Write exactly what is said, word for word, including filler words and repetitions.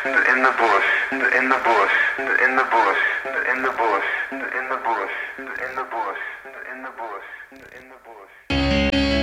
in the bush, in the bush, in the bush, in the bush, in the bush, in the bush, in the bush, in the bush.